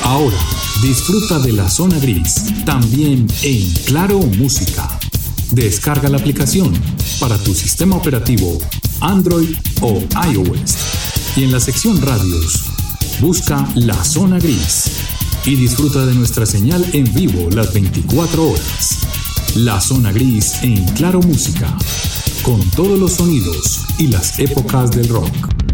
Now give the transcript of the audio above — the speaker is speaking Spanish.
Ahora, disfruta de la zona gris, también en Claro Música. Descarga la aplicación para tu sistema operativo Android o iOS. Y en la sección radios, busca La Zona Gris y disfruta de nuestra señal en vivo las 24 horas. La Zona Gris en Claro Música, con todos los sonidos y las épocas del rock.